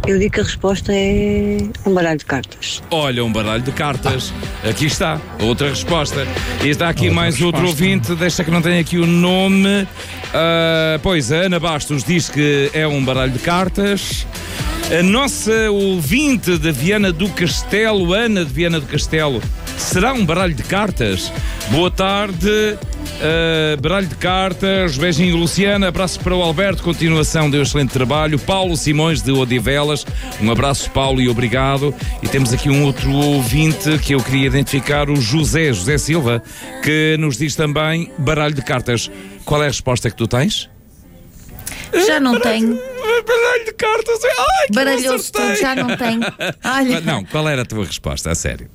Eu digo que a resposta é um baralho de cartas. Olha, um baralho de cartas. Aqui está, outra resposta. E está aqui Outra mais resposta. outro ouvinte, deixa que não tem aqui o nome. Pois, a Ana Bastos diz que é um baralho de cartas. A nossa ouvinte de Viana do Castelo, Ana de Viana do Castelo, será um baralho de cartas? Boa tarde, baralho de cartas, beijinho Luciana, abraço para o Alberto, continuação de um excelente trabalho. Paulo Simões de Odivelas, um abraço Paulo e obrigado. E temos aqui um outro ouvinte que eu queria identificar, o José Silva, que nos diz também baralho de cartas. Qual é a resposta que tu tens? Já não tenho. Baralho de cartas. Ai, que Baralhou-se eu acertei. tudo, já não tenho. Olha, Não, qual era a tua resposta? A sério?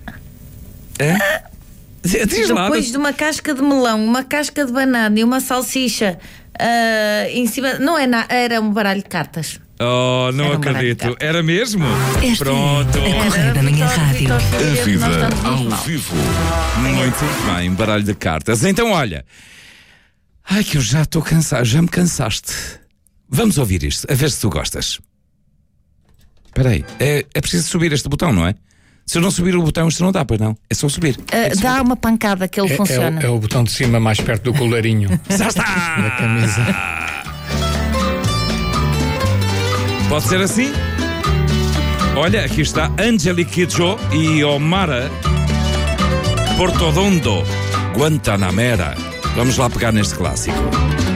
Diz lá. depois de uma casca de melão, uma casca de banana e uma salsicha em cima. Não é era um baralho de cartas. Oh, não Era um baralho de acredito. cartas. Era mesmo? Esta Pronto. é a Correio da Manhã Rádio. A vida ao vivo. Muito bem, baralho de cartas. Então, olha. Ai, que eu já estou cansado. Já me cansaste. Vamos ouvir isto, a ver se tu gostas. Espera aí. É preciso subir este botão, não é? Se eu não subir o botão, isto não dá, pois não. É só subir. Dá uma pancada que ele funciona. É o botão de cima mais perto do colarinho. Já está! Da camisa. Pode ser assim? Olha, aqui está Angelique e Omara Portodondo, Guantanamera. Vamos lá pegar neste clássico.